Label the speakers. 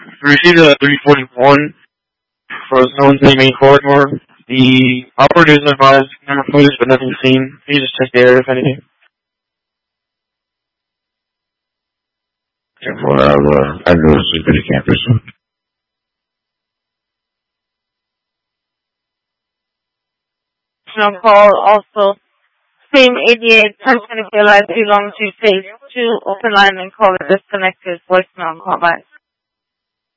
Speaker 1: We received a 341 for someone's in the main corridor. The operators advised camera footage, but nothing seen. Please just check the area if anything.
Speaker 2: Well, I know it's been a campus.
Speaker 3: Call also. Same 88, 1024 live, belongs to phase 2, open line and call it disconnected, voicemail call back.